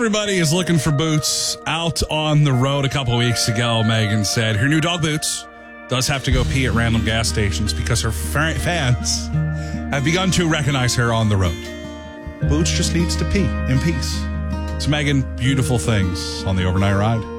everybody is looking for Boots out on the road. A couple of weeks ago, Megan said her new dog Boots does have to go pee at random gas stations because her fans have begun to recognize her on the road. Boots just needs to pee in peace. It's Megan, beautiful things on the overnight ride.